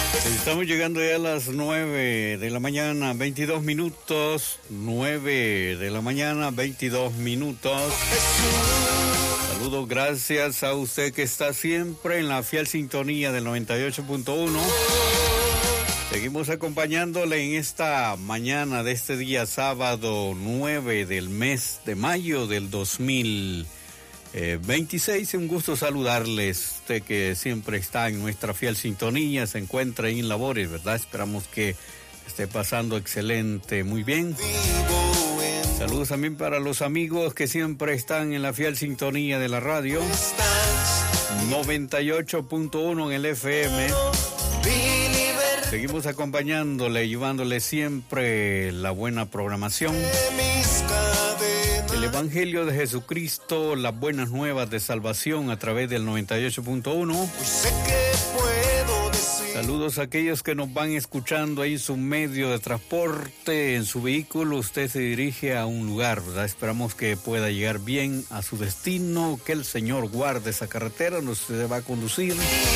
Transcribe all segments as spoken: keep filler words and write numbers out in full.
Estamos llegando ya a las nueve de la mañana, veintidós minutos, nueve de la mañana, veintidós minutos. Saludos, gracias a usted que está siempre en la fiel sintonía del noventa y ocho punto uno. Seguimos acompañándole en esta mañana de este día sábado nueve del mes de mayo del dos mil veintiséis. Un gusto saludarles, usted que siempre está en nuestra fiel sintonía, se encuentra en labores, ¿verdad? Esperamos que esté pasando excelente, muy bien. Saludos también para los amigos que siempre están en la fiel sintonía de la radio noventa y ocho punto uno en el F M. Seguimos acompañándole, llevándole siempre la buena programación. El Evangelio de Jesucristo, las buenas nuevas de salvación a través del noventa y ocho punto uno. Saludos a aquellos que nos van escuchando ahí en su medio de transporte, en su vehículo. Usted se dirige a un lugar, ¿verdad? Esperamos que pueda llegar bien a su destino, que el Señor guarde esa carretera donde usted va a conducir.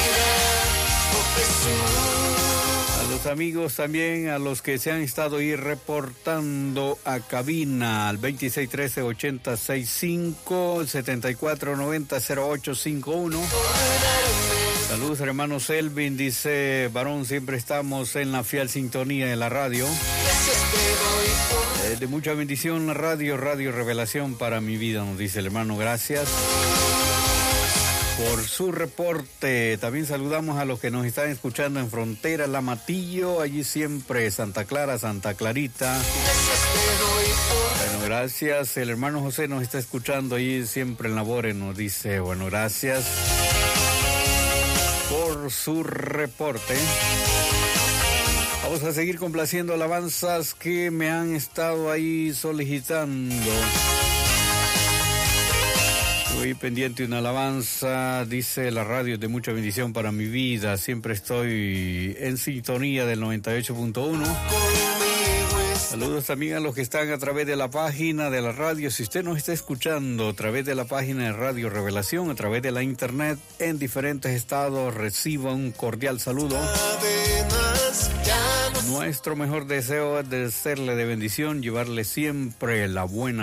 A los amigos también, a los que se han estado ahí reportando a cabina al veintiséis trece ochenta sesenta y cinco, setenta y cuatro noventa cero ocho cincuenta y uno. Saludos, hermano Selvin, dice varón, siempre estamos en la fiel sintonía de la radio. Eh, de mucha bendición la radio, Radio Revelación para mi vida, nos dice el hermano, gracias por su reporte. También saludamos a los que nos están escuchando en Frontera, Lamatillo, allí siempre, Santa Clara, Santa Clarita. Bueno, gracias. El hermano José nos está escuchando allí siempre en labores, nos dice, bueno, gracias por su reporte. Vamos a seguir complaciendo alabanzas que me han estado ahí solicitando. Estoy pendiente de una alabanza, dice la radio, de mucha bendición para mi vida. Siempre estoy en sintonía del noventa y ocho punto uno. Saludos también a los que están a través de la página de la radio. Si usted nos está escuchando a través de la página de Radio Revelación, a través de la internet, en diferentes estados, reciba un cordial saludo. Nuestro mejor deseo es de serle de bendición, llevarle siempre la buena